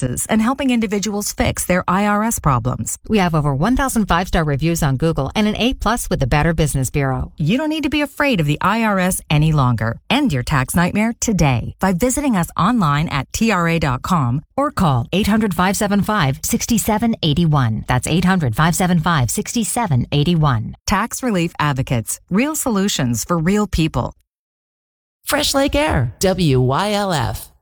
taxes and helping individuals fix their IRS problems. We have over 1,000 5-star reviews on Google and an A+ with the Better Business Bureau. You don't need to be afraid of the IRS any longer. End your tax nightmare today by visiting us online at TRA.com or call 800-575-6781. That's 800-575-6781. Tax Relief Advocates. Real solutions for real people. Fresh Lake Air, WYLF.